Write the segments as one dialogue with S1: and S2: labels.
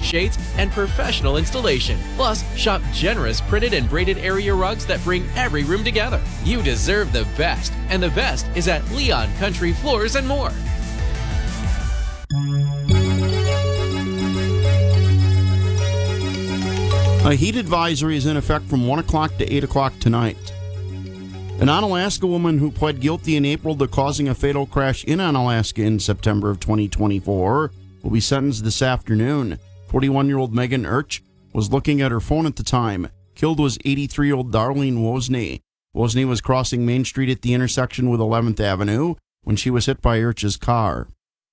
S1: shades, and professional installation. Plus, shop generous printed and braided area rugs that bring every room together. You deserve the best, and the best is at Leon Country Floors and More.
S2: A heat advisory is in effect from 1 o'clock to 8 o'clock tonight. An Onalaska woman who pled guilty in April to causing a fatal crash in Onalaska in September of 2024 will be sentenced this afternoon. 41-year-old Megan Urch was looking at her phone at the time. Killed was 83-year-old Darlene Wozni. Wozni was crossing Main Street at the intersection with 11th Avenue when she was hit by Urch's car.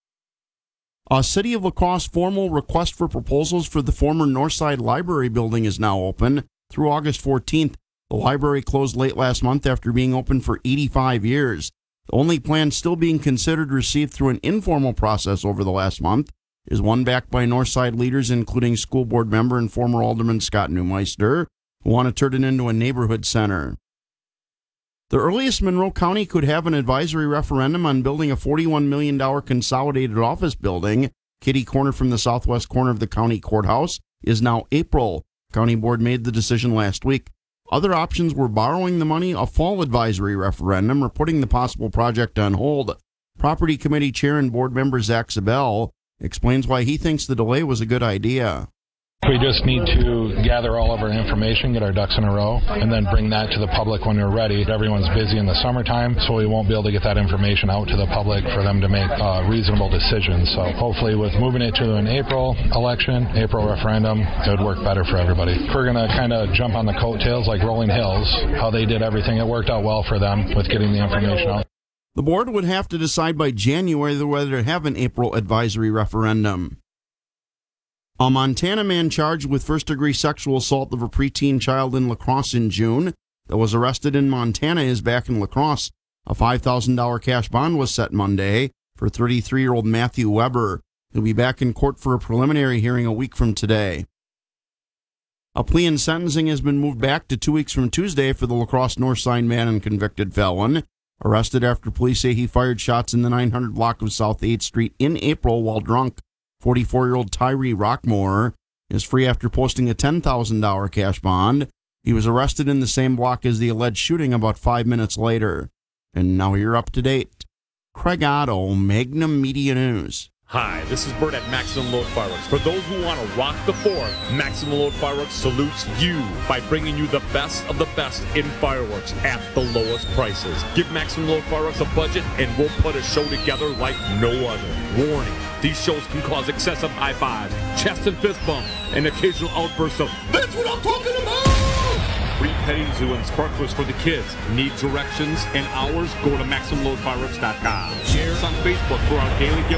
S2: A City of La Crosse formal request for proposals for the former Northside Library building is now open through August 14th. The library closed late last month after being open for 85 years. The only plan still being considered received through an informal process over the last month is one backed by Northside leaders, including school board member and former Alderman Scott Neumeister, who want to turn it into a neighborhood center. The earliest Monroe County could have an advisory referendum on building a $41 million consolidated office building, kitty corner from the southwest corner of the county courthouse, is now April. County board made the decision last week. Other options were borrowing the money, a fall advisory referendum, or putting the possible project on hold. Property Committee Chair and board member Zach Zabel explains why he thinks the delay was a good idea.
S3: We just need to gather all of our information, get our ducks in a row, and then bring that to the public when we're ready. Everyone's busy in the summertime, so we won't be able to get that information out to the public for them to make reasonable decisions. So hopefully with moving it to an April election, April referendum, it would work better for everybody. We're going to kind of jump on the coattails like Rolling Hills, how they did everything. It worked out well for them with getting the information out.
S2: The board would have to decide by January whether to have an April advisory referendum. A Montana man charged with first-degree sexual assault of a preteen child in La Crosse in June that was arrested in Montana is back in La Crosse. A $5,000 cash bond was set Monday for 33-year-old Matthew Weber. He'll be back in court for a preliminary hearing a week from today. A plea and sentencing has been moved back to 2 weeks from Tuesday for the La Crosse Northside man and convicted felon, arrested after police say he fired shots in the 900 block of South 8th Street in April while drunk. 44-year-old Tyree Rockmore is free after posting a $10,000 cash bond. He was arrested in the same block as the alleged shooting about 5 minutes later. And now you're up to date. Craig Otto, Magnum Media News.
S4: Hi, this is Bert at Maximum Load Fireworks. For those who want to rock the 4th, Maximum Load Fireworks salutes you by bringing you the best of the best in fireworks at the lowest prices. Give Maximum Load Fireworks a budget and we'll put a show together like no other. Warning, these shows can cause excessive high fives, chest and fist bumps, and occasional outbursts of, "That's what I'm talking about!" Free petting zoo and sparklers for the kids. Need directions and hours? Go to MaximumLoadFireworks.com. Share us on Facebook for our daily giveaway.